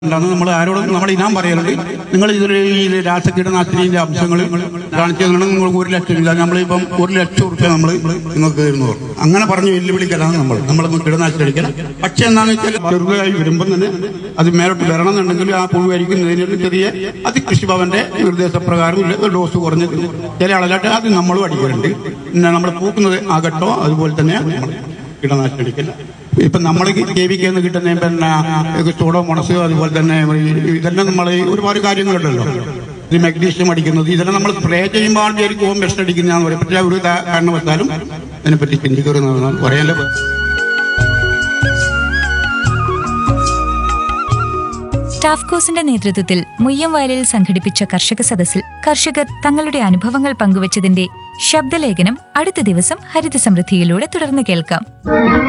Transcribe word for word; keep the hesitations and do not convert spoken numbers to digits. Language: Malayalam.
അല്ലാതെ നമ്മൾ ആരോടും നമ്മൾ ഇനാം പറയലുണ്ട്. നിങ്ങൾ ഇതിൽ ഈ രാസ കീടനാശിനിന്റെ അംശങ്ങൾ കാണിച്ചു നിങ്ങൾ ഒരു ലക്ഷം ഇല്ല, നമ്മളിപ്പം ഒരു ലക്ഷം റുപ്യ നമ്മൾ നിങ്ങൾക്ക് തരുന്നു അങ്ങനെ പറഞ്ഞ് വെല്ലുവിളിക്കലാണ് നമ്മൾ നമ്മൾ കീടനാശിനി അടിക്കണം. പക്ഷെ എന്താണെന്ന് വെച്ചാൽ ചെറുതായി വരുമ്പം തന്നെ അത് മേലോട്ട് വരണം എന്നുണ്ടെങ്കിൽ ആ പുഴു അരിക്കുന്നതിന് ചെറിയ അത് കൃഷിഭവന്റെ നിർദ്ദേശപ്രകാരം ഡോസ് കുറഞ്ഞ് ചില ആളല്ലാട്ട് അത് നമ്മളും അടിക്കലുണ്ട്. പിന്നെ നമ്മൾ പൂക്കുന്നത് ആകട്ടോ അതുപോലെ തന്നെ നമ്മൾ കീടനാശിനി അടിക്കില്ല. ഇപ്പൊ നമ്മൾ ജൈവിക്കെന്ന് കിട്ടുന്ന പിന്നെ സൂഡോമോണസ് അതുപോലെ തന്നെ ഇതെല്ലാം നമ്മൾ ഒരുപാട് കാര്യങ്ങളുണ്ടല്ലോ. ഇത് മഗ്നീഷ്യം അടിക്കുന്നത് ഇതെല്ലാം നമ്മൾ സ്പ്രേ ചെയ്യുമ്പോൾ വിചാരിക്കും ബെസ്റ്റ് അടിക്കുന്നതാന്ന് പറയും. പക്ഷേ ഒരു കാരണവശാലും അതിനെപ്പറ്റി ചിന്തിക്കരുതെന്നാണ് പറയാൻ. ടാഫ്കോസിന്റെ നേതൃത്വത്തിൽ മുയ്യംവയലിൽ സംഘടിപ്പിച്ച കർഷക സദസ്സിൽ കർഷകർ തങ്ങളുടെ അനുഭവങ്ങൾ പങ്കുവച്ചതിന്റെ ശബ്ദലേഖനം അടുത്ത ദിവസം ഹരിത സമൃദ്ധിയിലൂടെ തുടർന്ന് കേൾക്കാം.